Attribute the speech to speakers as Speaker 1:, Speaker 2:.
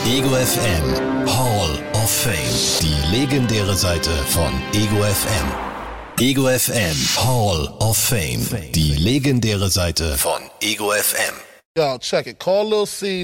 Speaker 1: Ego FM Hall of Fame. Die legendäre Seite von Ego FM. Ego FM Hall of Fame. Die legendäre Seite von Ego FM.
Speaker 2: Yo, check it. Call Lil C.